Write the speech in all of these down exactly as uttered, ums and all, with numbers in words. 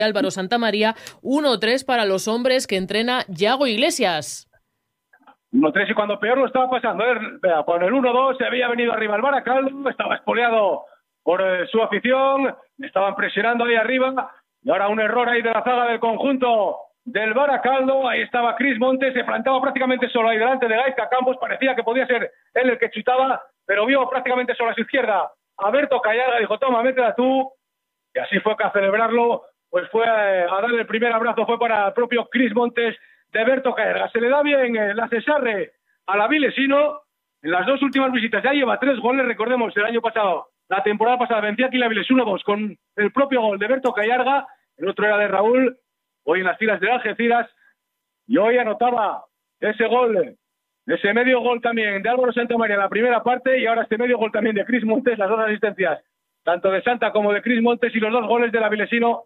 Álvaro Santamaría, uno tres para los hombres que entrena Yago Iglesias. uno tres y cuando peor lo estaba pasando, ¿eh? Con el uno dos se había venido arriba el Baracaldo, estaba espoleado por eh, su afición, estaban presionando ahí arriba y ahora un error ahí de la zaga del conjunto del Baracaldo. Ahí estaba Cris Montes, se plantaba prácticamente solo ahí delante de Gaizka Campos, parecía que podía ser él el que chutaba, pero vio prácticamente solo a su izquierda a Berto Cayaga, dijo toma, métela tú, y así fue que a celebrarlo pues fue a, a darle el primer abrazo, fue para el propio Cris Montes de Berto Cayaga. Se le da bien eh, la cesarre a la Vilesino en las dos últimas visitas, ya lleva tres goles, recordemos el año pasado, la temporada pasada vencía aquí la Viles uno dos con el propio gol de Berto Cayaga, el otro era de Raúl, hoy en las filas de Algeciras, y hoy anotaba ese gol, ese medio gol también de Álvaro Santamaría en la primera parte, y ahora este medio gol también de Cris Montes, las dos asistencias, tanto de Santa como de Cris Montes, y los dos goles de la Vilesino,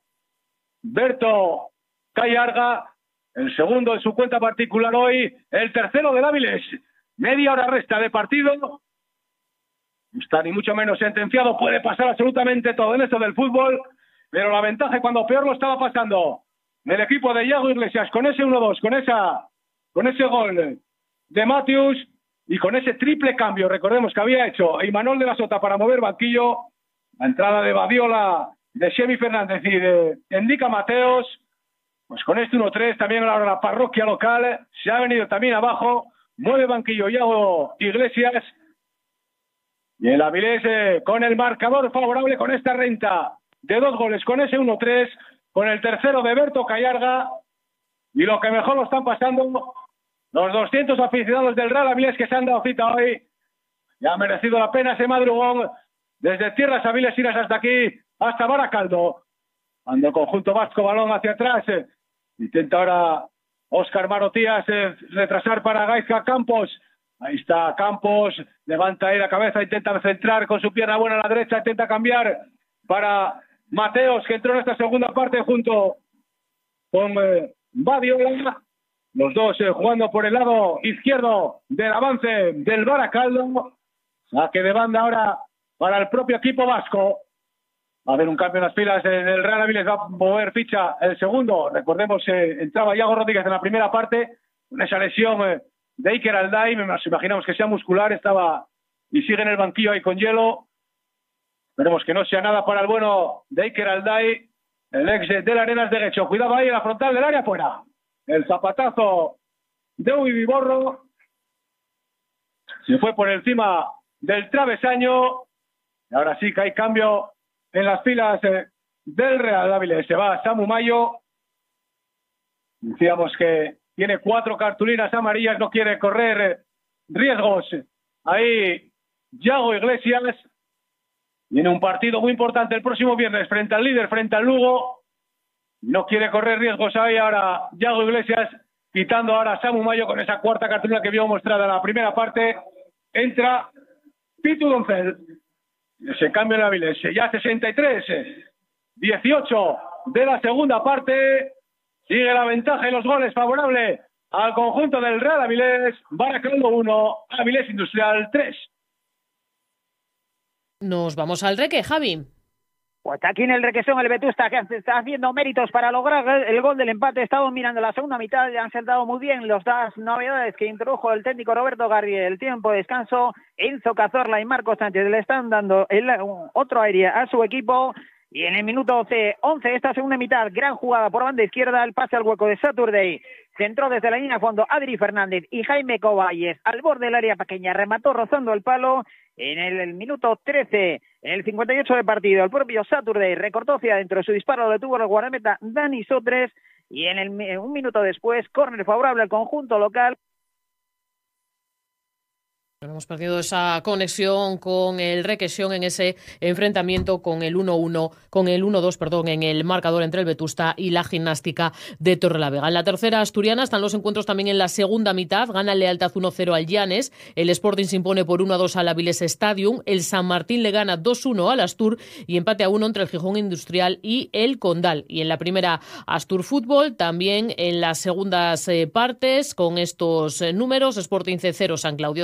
Berto Cayaga, el segundo en su cuenta particular hoy, el tercero de Áviles, media hora resta de partido, no está ni mucho menos sentenciado, puede pasar absolutamente todo en esto del fútbol, pero la ventaja cuando peor lo estaba pasando del equipo de Yago Iglesias, con ese uno dos, con esa, con ese gol de Matthews y con ese triple cambio, recordemos que había hecho Imanol de la Sota para mover banquillo, la entrada de Badiola, de Xevi Fernández y de Endica Mateos, pues con este uno tres también ahora la parroquia local se ha venido también abajo, mueve banquillo Yago Iglesias, y el Avilés eh, con el marcador favorable con esta renta de dos goles, con ese uno tres, con el tercero de Berto Cayaga, y lo que mejor lo están pasando los doscientos aficionados del Real Avilés que se han dado cita hoy, y ha merecido la pena ese madrugón desde Tierras Avilesinas hasta aquí, hasta Baracaldo, cuando el conjunto vasco balón hacia atrás, eh, intenta ahora Óscar Marotías eh, retrasar para Gaizka Campos, ahí está Campos, levanta ahí la cabeza, intenta centrar con su pierna buena a la derecha, intenta cambiar para Mateos, que entró en esta segunda parte junto con eh, Badiola, los dos eh, jugando por el lado izquierdo del avance del Baracaldo, saque de banda ahora para el propio equipo vasco. Va a haber un cambio en las filas del Real Avilés, va a mover ficha el segundo, recordemos, eh, entraba Yago Rodríguez en la primera parte, con esa lesión eh, de Iker Alday, nos imaginamos que sea muscular, estaba y sigue en el banquillo ahí con hielo. Esperemos que no sea nada para el bueno de Iker Alday, el ex de la Arenas de Guecho. Cuidado ahí en la frontal del área, fuera. El zapatazo de Uiborro se fue por encima del travesaño. Y ahora sí que hay cambio en las filas eh, del Real Avilés. Se va Samu Mayo. Decíamos que tiene cuatro cartulinas amarillas, no quiere correr eh, riesgos. Ahí Yago Iglesias. Viene un partido muy importante el próximo viernes frente al líder, frente al Lugo. No quiere correr riesgos ahí ahora Yago Iglesias, quitando ahora a Samu Mayo con esa cuarta cartulina que vio mostrada en la primera parte. Entra Pitu Doncel. Ese cambio en la Avilés. Ya sesenta y tres dieciocho de la segunda parte. Sigue la ventaja y los goles favorable al conjunto del Real Avilés. Baracaldo uno, Avilés Industrial tres. Nos vamos al Reque, Javi. Pues aquí en el Requesón el Vetusta, que está haciendo méritos para lograr el gol del empate, está dominando la segunda mitad, le han sentado muy bien los dos novedades que introdujo el técnico Roberto Garri. El tiempo de descanso, Enzo Cazorla y Marcos Sánchez le están dando el otro aire a su equipo, y en el minuto once de esta segunda mitad, gran jugada por banda izquierda, el pase al hueco de Saturday, centró desde la línea a fondo Adri Fernández y Jaime Coballes al borde del área pequeña, remató rozando el palo. En el, el minuto trece, en el cincuenta y ocho de partido, el propio Saturday recortó hacia adentro, su disparo lo detuvo el guardameta Dani Sotres, y en el, un minuto después, córner favorable al conjunto local. Hemos perdido esa conexión con el Requesión en ese enfrentamiento con el uno uno, con el uno dos, perdón, en el marcador entre el Vetusta y la Gimnástica de Torrelavega. En la tercera asturiana están los encuentros también en la segunda mitad. Gana el Lealtad uno cero al Llanes, el Sporting se impone por uno a dos al Avilés Stadium, el San Martín le gana dos uno al Astur y empate a uno entre el Gijón Industrial y el Condal. Y en la primera Astur Fútbol, también en las segundas eh, partes, con estos eh, números: Sporting C cero, San Claudio cero,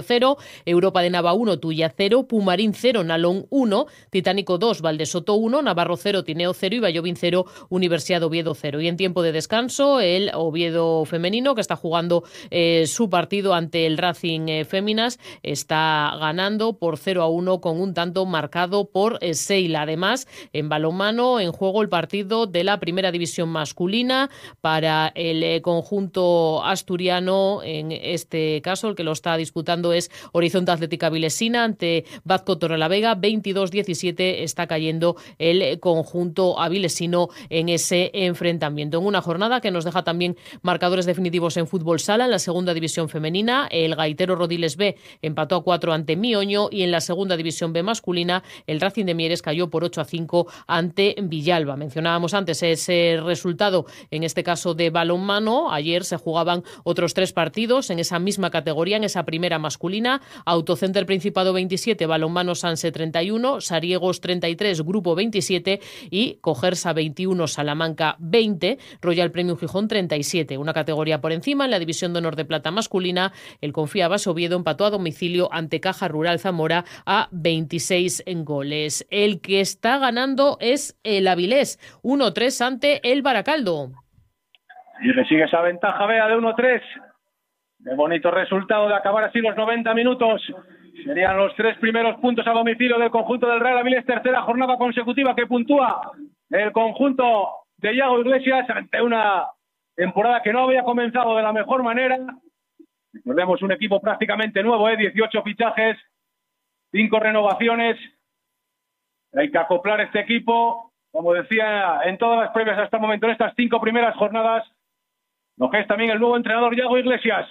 Europa de Nava uno, Tuya cero, Pumarín cero, Nalón uno, Titánico dos, Valdesoto uno, Navarro cero, Tineo cero y Vallovín cero, Universidad Oviedo cero. Y en tiempo de descanso, el Oviedo femenino, que está jugando eh, su partido ante el Racing eh, Féminas, está ganando por cero a uno con un tanto marcado por eh, Seila. Además, en balonmano, en juego el partido de la primera división masculina para el eh, conjunto asturiano. En este caso, el que lo está disputando es Horizonte Atlética Vilesina ante Vazco Torrelavega. veintidós diecisiete está cayendo el conjunto avilesino en ese enfrentamiento. En una jornada que nos deja también marcadores definitivos en fútbol sala. En la segunda división femenina, el Gaitero Rodiles B empató a cuatro ante Mioño, y en la segunda división B masculina, el Racing de Mieres cayó por ocho a cinco ante Villalba. Mencionábamos antes ese resultado, en este caso de balonmano. Ayer se jugaban otros tres partidos en esa misma categoría, en esa primera masculina. Autocenter Principado veintisiete, Balonmano Sanse treinta y uno, Sariegos treinta y tres, Grupo veintisiete y Cogersa veintiuno, Salamanca veinte, Royal Premium Gijón treinta y siete. Una categoría por encima, en la división de honor de plata masculina, el Confía Base Oviedo empató a domicilio ante Caja Rural Zamora a veintiséis en goles. El que está ganando es el Avilés, uno tres ante el Baracaldo. Y le sigue esa ventaja, Bea, de uno tres. Qué bonito resultado de acabar así los noventa minutos. Serían los tres primeros puntos a domicilio del conjunto del Real Avilés. Tercera jornada consecutiva que puntúa el conjunto de Iago Iglesias ante una temporada que no había comenzado de la mejor manera. Recordemos, un equipo prácticamente nuevo, ¿eh? dieciocho fichajes, cinco renovaciones. Hay que acoplar este equipo, como decía en todas las previas hasta el momento, en estas cinco primeras jornadas, lo que es también el nuevo entrenador Iago Iglesias.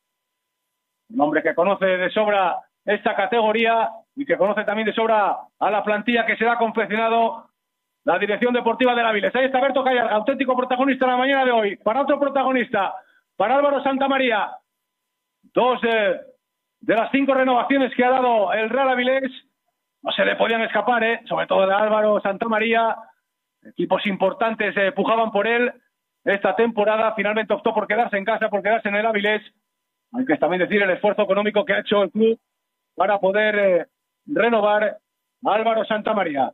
Un hombre que conoce de sobra esta categoría y que conoce también de sobra a la plantilla que será confeccionado la dirección deportiva del Avilés. Ahí está Berto Callarga, auténtico protagonista en la mañana de hoy. Para otro protagonista, para Álvaro Santamaría. Dos eh, de las cinco renovaciones que ha dado el Real Avilés no se le podían escapar, ¿eh? Sobre todo de Álvaro Santamaría. Equipos importantes eh, pujaban por él esta temporada. Finalmente optó por quedarse en casa, por quedarse en el Avilés. Hay que también decir el esfuerzo económico que ha hecho el club para poder eh, renovar a Álvaro Santamaría.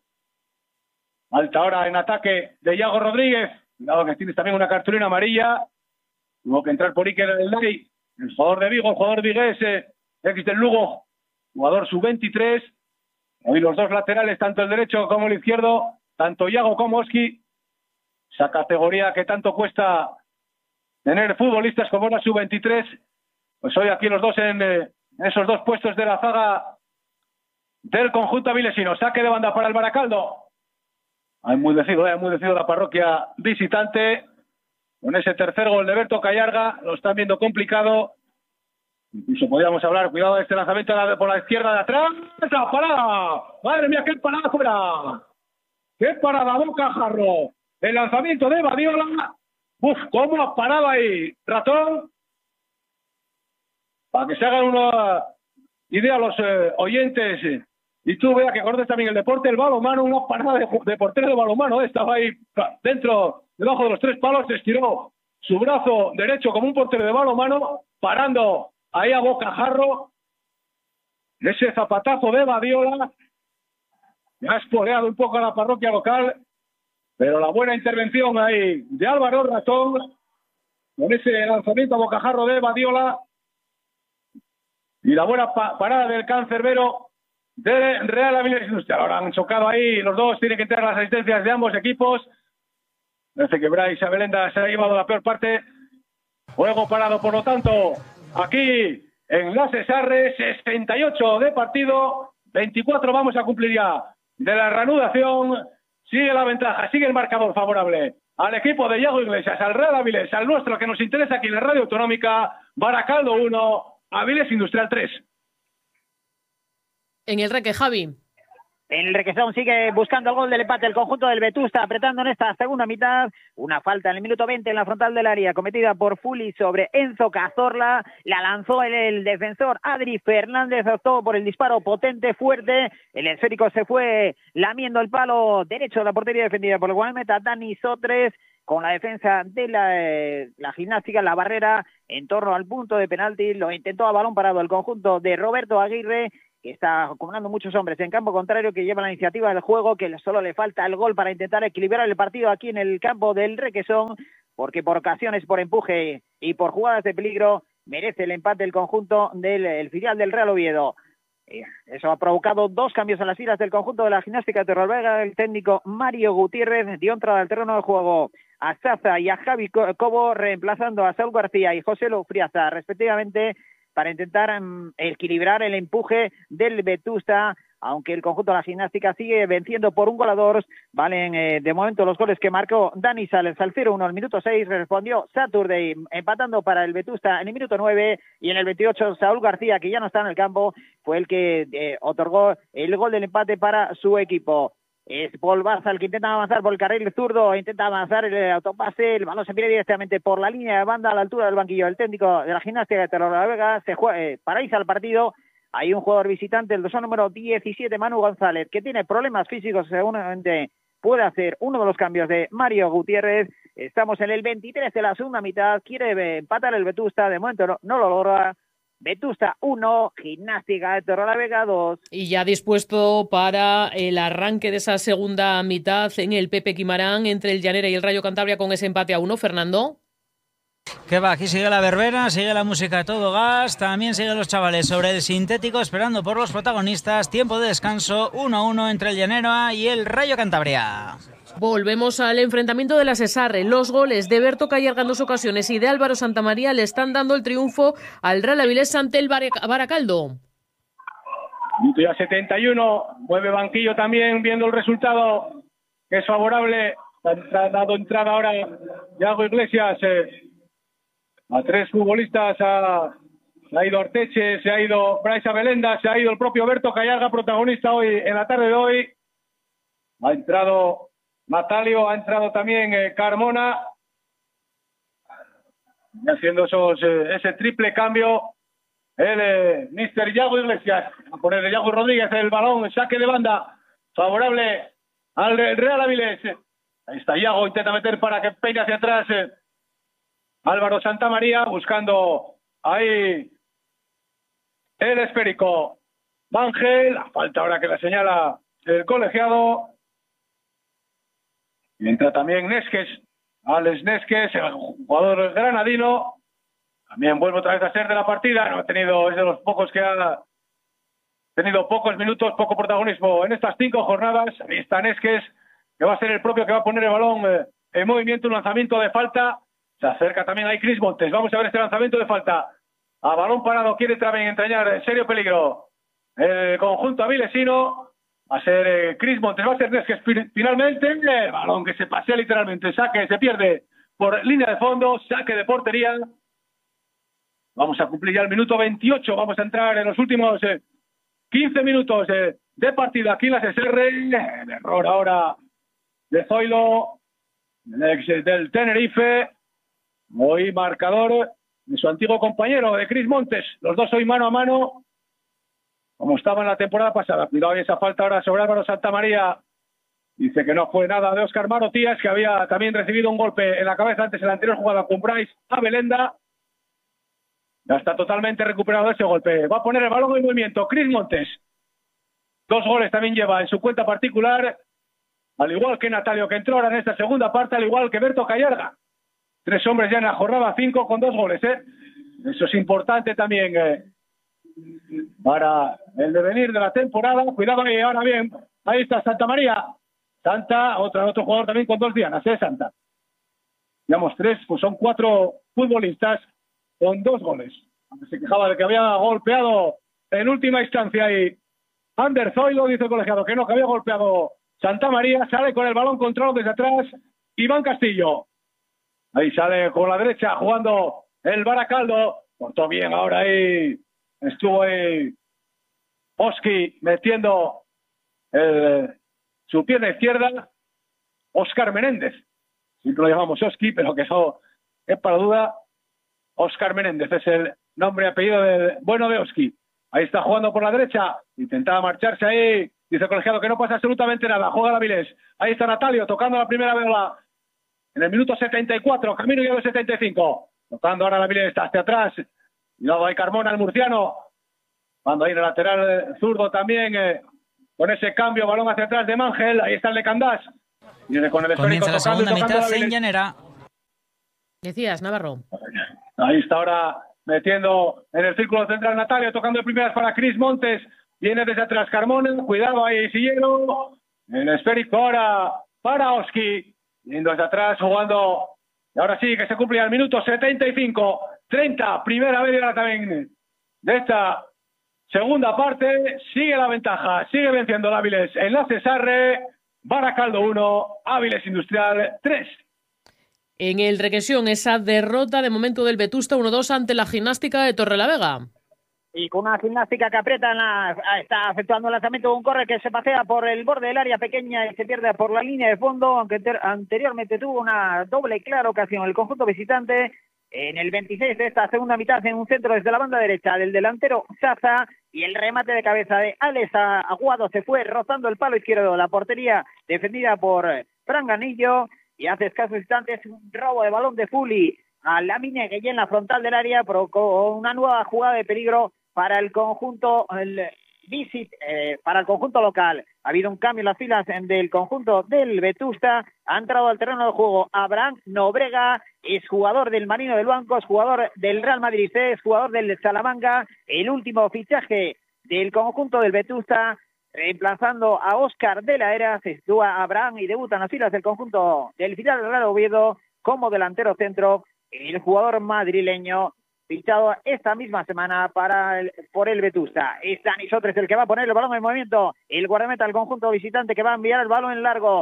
Alta hora en ataque de Iago Rodríguez. Cuidado que tienes también una cartulina amarilla. Tuvo que entrar por Iker Elday, el jugador de Vigo, el jugador vigués, eh, ex del Lugo, jugador sub veintitrés. Hoy los dos laterales, tanto el derecho como el izquierdo, tanto Iago como Oski. Esa categoría que tanto cuesta tener futbolistas como la sub veintitrés. Pues hoy aquí los dos en, eh, en esos dos puestos de la zaga del conjunto avilesino. Saque de banda para el Baracaldo. Ha enmudecido, eh, ha enmudecido la parroquia visitante. Con ese tercer gol de Berto Callarga, lo están viendo complicado. Incluso podríamos hablar, cuidado de este lanzamiento por la izquierda de atrás. ¡La parada! ¡Madre mía, qué parada fuera! ¡Qué parada, Bocajarro! El lanzamiento de Badiola. ¡Uf, cómo ha parado ahí! Ratón. Para que se hagan una idea los eh, oyentes, eh, y tú veas que conoces también el deporte, el balonmano, una parada de, de portero de balonmano, eh, estaba ahí dentro, debajo de los tres palos, estiró su brazo derecho como un portero de balonmano, parando ahí a Bocajarro. Ese zapatazo de Badiola me ha espoleado un poco a la parroquia local, pero la buena intervención ahí de Álvaro Ratón, con ese lanzamiento a Bocajarro de Badiola, y la buena pa parada del cancerbero de Real Avilés Industrial. Ahora han chocado ahí los dos, tienen que entrar las asistencias de ambos equipos. Parece que Bryce Abelenda se ha llevado la peor parte. Juego parado, por lo tanto, aquí en la Cesarre, sesenta y ocho de partido, veinticuatro vamos a cumplir ya de la reanudación. Sigue la ventaja, sigue el marcador favorable al equipo de Iago Iglesias, al Real Avilés, al nuestro que nos interesa aquí en la Radio Autonómica. Baracaldo uno, Avilés Industrial tres. En el Reque, Javi. En el Requesón sigue buscando el gol del empate el conjunto del Vetusta, apretando en esta segunda mitad. Una falta en el minuto veinte en la frontal del área, cometida por Fuli sobre Enzo Cazorla. La lanzó el, el defensor Adri Fernández, optó por el disparo potente, fuerte. El esférico se fue lamiendo el palo derecho de la portería defendida por el guardameta Dani Sotres. con la defensa de la, eh, la Gimnástica, la barrera en torno al punto de penalti. Lo intentó a balón parado el conjunto de Roberto Aguirre, que está acumulando muchos hombres en campo contrario, que lleva la iniciativa del juego, que solo le falta el gol para intentar equilibrar el partido aquí en el campo del Requesón, porque por ocasiones, por empuje y por jugadas de peligro, merece el empate el conjunto del el filial del Real Oviedo. Eso ha provocado dos cambios en las filas del conjunto de la Gimnástica de Torrelavega. El técnico Mario Gutiérrez dio entrada al terreno de juego a Zaza y a Javi Cobo, reemplazando a Saúl García y José Lufriaza, respectivamente, para intentar um, equilibrar el empuje del Vetusta, aunque el conjunto de la Gimnástica sigue venciendo por un gol a dos. Valen eh, de momento los goles que marcó Dani Sales al cero uno al minuto seis, respondió Saturday empatando para el Vetusta en el minuto nueve, y en el veintiocho Saúl García, que ya no está en el campo, fue el que eh, otorgó el gol del empate para su equipo. Es Paul Barza el que intenta avanzar por el carril zurdo, intenta avanzar el autopase, el balón se envía directamente por la línea de banda a la altura del banquillo. El técnico de la Gimnástica de Torrelavega se juega, eh, paraliza el partido. Hay un jugador visitante, el dorsal número diecisiete, Manu González, que tiene problemas físicos, seguramente puede hacer uno de los cambios de Mario Gutiérrez. Estamos en el veintitrés de la segunda mitad, quiere empatar el Vetusta, de momento no, no lo logra. Vetusta uno, Gimnástica de Torrelavega dos. Y ya dispuesto para el arranque de esa segunda mitad en el Pepe Quimarán entre el Llanera y el Rayo Cantabria con ese empate a uno, Fernando. Que va, aquí sigue la verbena, sigue la música a todo gas, también siguen los chavales sobre el sintético esperando por los protagonistas. Tiempo de descanso, uno a uno entre el Llanera y el Rayo Cantabria. Volvemos al enfrentamiento de la Sesarre. Los goles de Berto Callerga en dos ocasiones y de Álvaro Santamaría le están dando el triunfo al Real Avilés ante el Baracaldo. Minuto ya setenta y uno, mueve banquillo también, viendo el resultado que es favorable. Ha dado entrada ahora Iago Iglesias eh, a tres futbolistas. A, se ha ido Arteche, se ha ido Bryce Abelenda, se ha ido el propio Berto Callerga, protagonista hoy en la tarde de hoy. Ha entrado Natalio, ha entrado también eh, Carmona, y haciendo esos, eh, ese triple cambio el eh, mister Iago Iglesias. A poner de Iago Rodríguez el balón, saque de banda favorable al Real Avilés. Ahí está Iago, intenta meter para que peine hacia atrás eh, Álvaro Santamaría, buscando ahí el esférico Ángel. La falta ahora que la señala el colegiado. Y entra también Nesques, Alex Nesques, el jugador granadino. También vuelve otra vez a ser de la partida. No ha tenido, es de los pocos que ha tenido pocos minutos, poco protagonismo en estas cinco jornadas. Ahí está Nesques, que va a ser el propio que va a poner el balón eh, en movimiento, un lanzamiento de falta. Se acerca también ahí Cris Montes. Vamos a ver este lanzamiento de falta. A balón parado quiere también entrañar serio peligro el conjunto avilesino. Va a ser eh, Cris Montes, va a ser Nesques finalmente. El balón que se pasea literalmente, saque, se pierde por línea de fondo, saque de portería. Vamos a cumplir ya el minuto veintiocho, vamos a entrar en los últimos eh, quince minutos eh, de partida aquí en la S S R. El error ahora de Zoilo, el ex del Tenerife, hoy marcador de su antiguo compañero, de Cris Montes. Los dos hoy mano a mano, como estaba en la temporada pasada. Cuidado esa falta ahora sobre Álvaro Santamaría. Dice que no fue nada de Óscar Marotías, que había también recibido un golpe en la cabeza antes en la anterior jugada con Bryce Abelenda. Ya está totalmente recuperado ese golpe. Va a poner el balón en movimiento Cris Montes. Dos goles también lleva en su cuenta particular, al igual que Natalio, que entró ahora en esta segunda parte, al igual que Berto Callerga. Tres hombres ya en la jornada, cinco con dos goles, ¿eh? Eso es importante también, eh. para el devenir de la temporada. Cuidado ahí, ahora bien, ahí está Santamaría. Santa, otro, otro jugador también con dos dianas, ¿eh? Santa. Digamos tres, pues son cuatro futbolistas con dos goles. Se quejaba de que había golpeado en última instancia y Ander Zoilo, dice el colegiado que no, que había golpeado Santamaría. Sale con el balón controlado desde atrás Iván Castillo. Ahí sale con la derecha jugando el Baracaldo. Cortó bien ahora ahí. Estuvo ahí Oski metiendo el, su pierna izquierda. Óscar Menéndez. Siempre lo llamamos Oski, pero que eso es para duda. Óscar Menéndez es el nombre y apellido del bueno de Oski. Ahí está jugando por la derecha. Intentaba marcharse ahí. Dice el colegiado que no pasa absolutamente nada. Juega la Avilés. Ahí está Natalio tocando la primera bola en el minuto setenta y cuatro, camino ya del setenta y cinco. Tocando ahora la Avilés está hacia atrás. Y luego hay Carmona, el murciano. Cuando hay en el lateral zurdo también, eh, con ese cambio, balón hacia atrás de Mangel. Ahí está el de Candás. Y con el comienza la segunda mitad en Llanera. Decías, Navarro. Ahí está ahora metiendo en el círculo central Natalia, tocando de primeras para Cris Montes. Viene desde atrás Carmona. Cuidado ahí, Sillero. El esférico ahora para Oski. Yendo desde atrás, jugando. Y ahora sí, que se cumple el minuto setenta y cinco. treinta, primera media también de esta segunda parte. Sigue la ventaja, sigue venciendo el Áviles en la Cesarre. Baracaldo uno, Áviles Industrial tres. En el Requesión, esa derrota de momento del Vetusta uno dos ante la Gimnástica de Torrelavega. Y con una Gimnástica que aprieta, en la, está efectuando el lanzamiento de un corre que se pasea por el borde del área pequeña y se pierde por la línea de fondo, aunque ter, anteriormente tuvo una doble y clara ocasión el conjunto visitante en el veintiséis de esta segunda mitad, en un centro desde la banda derecha del delantero Saza, y el remate de cabeza de Alex Aguado se fue rozando el palo izquierdo, la portería defendida por Fran Ganillo, y hace escasos instantes un robo de balón de Fuli a Lamine Guillén en la frontal del área, provocó una nueva jugada de peligro para el conjunto el visit, eh, para el conjunto local. Ha habido un cambio en las filas del conjunto del Vetusta. Ha entrado al terreno de juego Abraham Nobrega, es jugador del Marino del Banco, es jugador del Real Madrid C, es jugador del Salamanca, el último fichaje del conjunto del Vetusta, reemplazando a Óscar de la Era. Se sitúa Abraham y debuta en las filas del conjunto del Fidel Real Oviedo como delantero centro, el jugador madrileño fichado esta misma semana para el, por el Vetusta. Es Dani Sotres el que va a poner el balón en movimiento, el guardameta del conjunto visitante que va a enviar el balón en largo.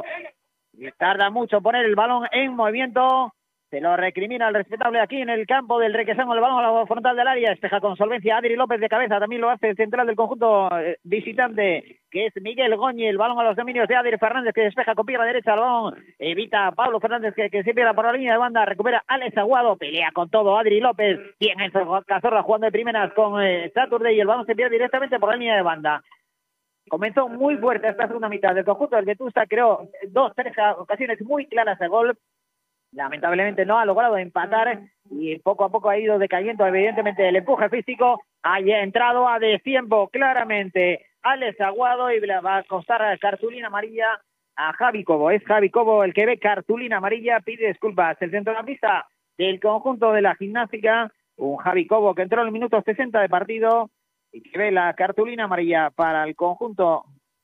Tarda mucho poner el balón en movimiento, se lo recrimina el respetable aquí en el campo del Requesón, el balón a la frontal del área, despeja con solvencia Adri López de cabeza, también lo hace el central del conjunto visitante, que es Miguel Goñi, el balón a los dominios de Adri Fernández, que despeja con pierna derecha, el balón evita a Pablo Fernández, que, que se pierde por la línea de banda, recupera Alex Aguado, pelea con todo Adri López, y en Enzo Cazorla jugando de primeras con eh, Saturday, y el balón se pierde directamente por la línea de banda. Comenzó muy fuerte esta segunda mitad del conjunto del Vetusta, creó dos, tres ocasiones muy claras de gol. Lamentablemente no ha logrado empatar y poco a poco ha ido decayendo evidentemente el empuje físico. Ha entrado a destiempo claramente Alex Aguado y le va a costar cartulina amarilla a Javi Cobo. Es Javi Cobo el que ve cartulina amarilla, pide disculpas. El centrocampista del conjunto de la Gimnástica, un Javi Cobo que entró en el minuto sesenta de partido y que ve la cartulina amarilla para el conjunto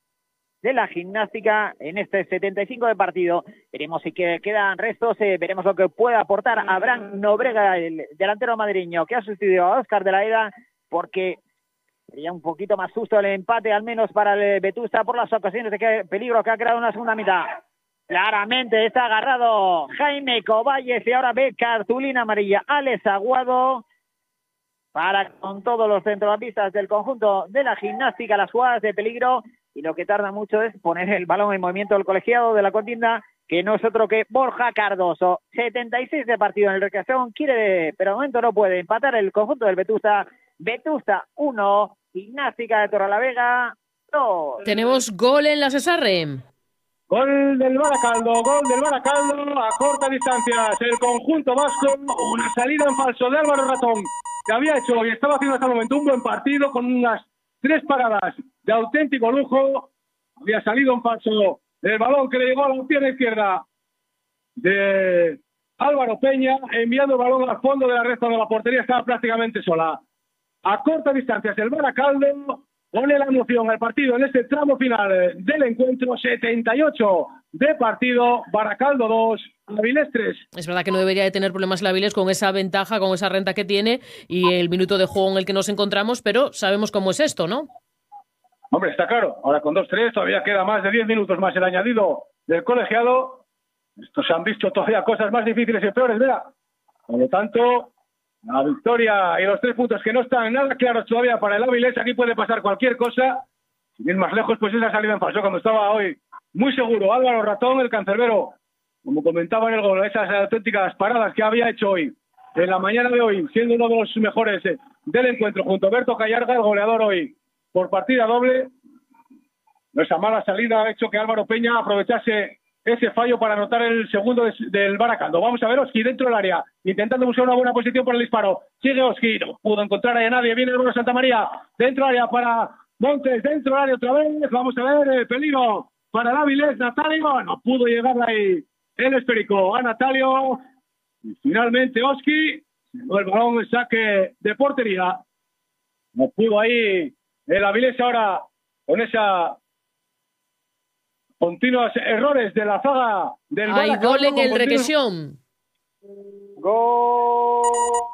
de la Gimnástica en este setenta y cinco de partido. Veremos si quedan restos, eh, veremos lo que puede aportar Abraham Nobrega, el delantero madrileño, que ha sustituido a Óscar de la Eda, porque sería un poquito más justo el empate, al menos para el Vetusta, por las ocasiones de que peligro que ha creado en la segunda mitad. Claramente está agarrado Jaime Coballes y ahora ve cartulina amarilla Alex Aguado para con todos los centrocampistas del conjunto de la Gimnástica, las jugadas de peligro. Y lo que tarda mucho es poner el balón en movimiento del colegiado de la contienda, que no es otro que Borja Cardoso. setenta y seis de partido en el Requesón, quiere, pero de momento no puede empatar el conjunto del Vetusta. Vetusta uno, Gimnástica de Torrelavega dos. Tenemos gol en la Cesarre. Gol del Baracaldo, gol del Baracaldo a corta distancia. El conjunto vasco, una salida en falso de Álvaro Ratón, que había hecho y estaba haciendo hasta el momento un buen partido con unas tres paradas de auténtico lujo. Había salido un falso del balón que le llegó a la pierna izquierda de Álvaro Peña, enviando el balón al fondo de la red donde la portería estaba prácticamente sola. A corta distancia el Baracaldo pone la emoción al partido en este tramo final del encuentro. Setenta y ocho de partido, Baracaldo dos, Áviles tres. Es verdad que no debería de tener problemas el Áviles con esa ventaja, con esa renta que tiene y el minuto de juego en el que nos encontramos, pero sabemos cómo es esto, ¿no? Hombre, está claro. Ahora con dos tres todavía queda más de diez minutos más el añadido del colegiado. Estos se han visto todavía cosas más difíciles y peores, ¿verdad? Por lo tanto, la victoria y los tres puntos que no están nada claros todavía para el Áviles. Aquí puede pasar cualquier cosa. Si bien más lejos, pues esa salida en falso cuando estaba hoy muy seguro Álvaro Ratón, el cancerbero, como comentaba en el gol, esas auténticas paradas que había hecho hoy, en la mañana de hoy, siendo uno de los mejores del encuentro, junto a Berto Callarga, el goleador hoy, por partida doble. Esa mala salida ha hecho que Álvaro Peña aprovechase ese fallo para anotar el segundo de, del Baracaldo. Vamos a ver Oski dentro del área, intentando buscar una buena posición para el disparo. Sigue Oski, no pudo encontrar ahí a nadie. Viene el Bruno Santa María, dentro del área para Montes, dentro del área otra vez. Vamos a ver el peligro para el Avilés. Natalio, no pudo llegar ahí el esférico a Natalio. Y finalmente Oski, el balón en saque de portería. No pudo ahí el Avilés ahora con esa continuos errores de la zaga del Hay Baracaldo. gol en el continuo... Requesión. Gol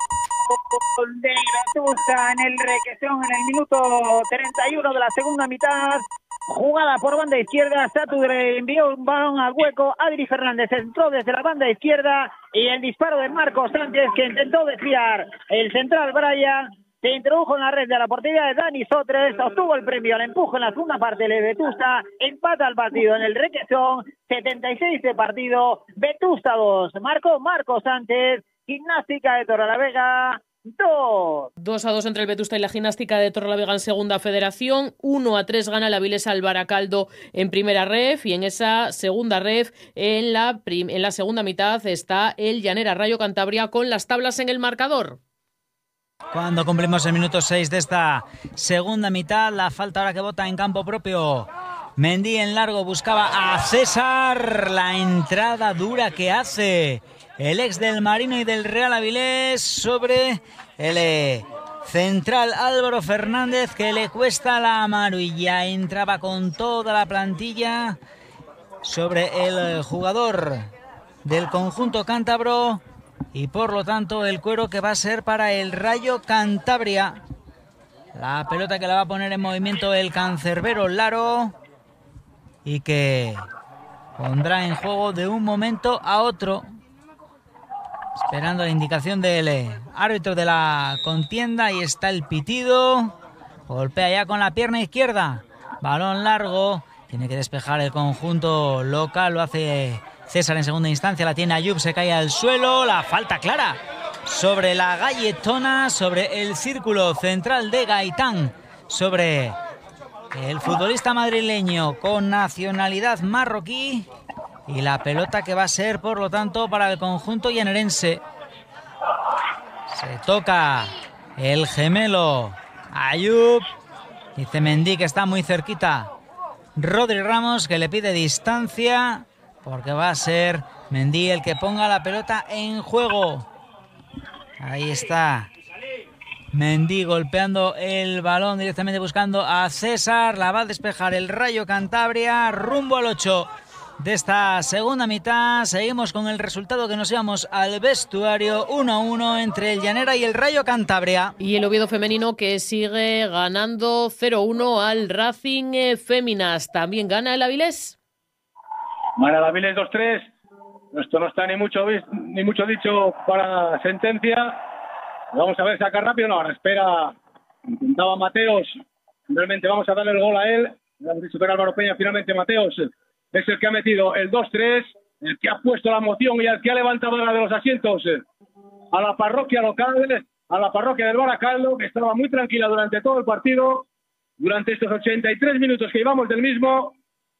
de Vetusta en el Requesión en el minuto treinta y uno de la segunda mitad. Jugada por banda izquierda, Sature envió un balón al hueco, Adri Fernández entró desde la banda izquierda y el disparo de Marcos Sánchez, que intentó desviar el central Brian, se introdujo en la red de la portería de Dani Sotres, obtuvo el premio al empuje en la segunda parte de Vetusta, empata el partido en el Requesón, setenta y seis de partido, Vetusta dos, marcó Marcos Sánchez, Gimnástica de Torrelavega dos. dos a dos entre el Vetusta y la Gimnástica de Torrelavega en segunda federación, uno a tres gana el Avilés al Baracaldo en primera ref, y en esa segunda ref, en la, prim- en la segunda mitad, está el Llanera Rayo Cantabria con las tablas en el marcador. Cuando cumplimos el minuto seis de esta segunda mitad, la falta ahora que bota en campo propio. Mendy en largo buscaba a César, la entrada dura que hace el ex del Marino y del Real Avilés sobre el eh, central Álvaro Fernández, que le cuesta la amarilla. Entraba con toda la plantilla sobre el jugador del conjunto cántabro. Y por lo tanto el cuero que va a ser para el Rayo Cantabria. La pelota que la va a poner en movimiento el cancerbero Laro y que pondrá en juego de un momento a otro, esperando la indicación del árbitro de la contienda. Ahí está el pitido, golpea ya con la pierna izquierda, balón largo, tiene que despejar el conjunto local, lo hace César en segunda instancia, la tiene Ayub, se cae al suelo, la falta clara sobre la galletona, sobre el círculo central de Gaitán, sobre el futbolista madrileño con nacionalidad marroquí, y la pelota que va a ser, por lo tanto, para el conjunto llanerense. Se toca el gemelo Ayub, dice Mendy que está muy cerquita Rodri Ramos, que le pide distancia, porque va a ser Mendy el que ponga la pelota en juego. Ahí está Mendy golpeando el balón, directamente buscando a César. La va a despejar el Rayo Cantabria rumbo al ocho de esta segunda mitad. Seguimos con el resultado, que nos íbamos al vestuario. Uno a uno entre el Llanera y el Rayo Cantabria. Y el Oviedo femenino, que sigue ganando cero uno al Racing Féminas. También gana el Avilés. Gana el Avilés dos tres. Esto no está ni mucho ni mucho dicho para sentencia. Vamos a ver, saca rápido. No, ahora espera. Intentaba Mateos. Realmente vamos a darle el gol a él. Le hemos dicho que era Álvaro Peña. Finalmente Mateos es el que ha metido el dos tres, el que ha puesto la moción y el que ha levantado la de los asientos a la parroquia local, a la parroquia del Baracaldo, que estaba muy tranquila durante todo el partido, durante estos ochenta y tres minutos que llevamos del mismo.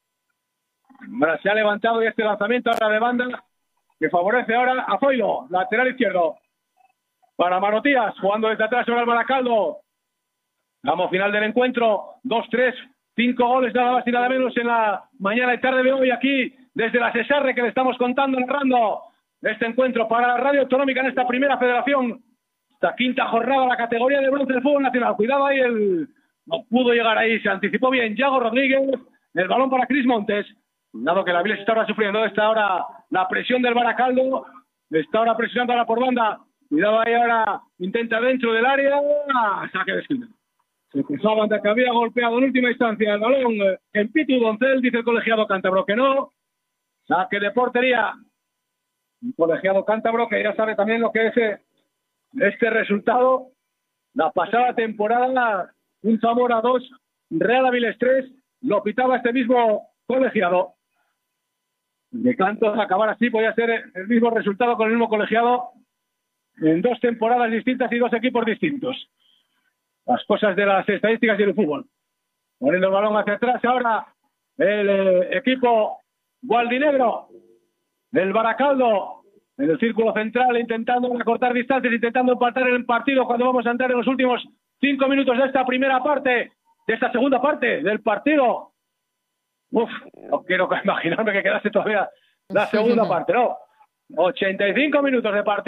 Ahora se ha levantado y este lanzamiento ahora de banda que favorece ahora a Zoilo, lateral izquierdo, para Manotías, jugando desde atrás sobre el Baracaldo. Vamos, final del encuentro, dos tres. Cinco goles nada más y nada menos en la mañana y tarde de hoy, aquí desde la Cesarre, que le estamos contando, narrando este encuentro para la Radio Autonómica en esta primera federación, esta quinta jornada, la categoría de bronce del fútbol nacional. Cuidado ahí, el no pudo llegar ahí, se anticipó bien Yago Rodríguez, el balón para Cris Montes. Cuidado que la Avilés está ahora sufriendo, está ahora la presión del Baracaldo, está ahora presionando ahora por banda. Cuidado ahí, ahora intenta dentro del área, saque de esquina. Se cruzaba ante que había golpeado en última instancia el balón en Pitu Doncel, dice el colegiado cántabro que no. Saque de portería. Un colegiado cántabro que ya sabe también lo que es este resultado. La pasada temporada, un Zamora dos, Real Avilés tres, lo pitaba este mismo colegiado. De canto acabar así podía ser el mismo resultado con el mismo colegiado en dos temporadas distintas y dos equipos distintos. Las cosas de las estadísticas y del fútbol. Poniendo el balón hacia atrás ahora el eh, equipo Gualdinegro del Baracaldo en el círculo central, intentando recortar distancias, intentando empatar el partido cuando vamos a entrar en los últimos cinco minutos de esta primera parte, de esta segunda parte del partido. Uf, no quiero imaginarme que quedase todavía la segunda parte, ¿no? ochenta y cinco minutos de partido.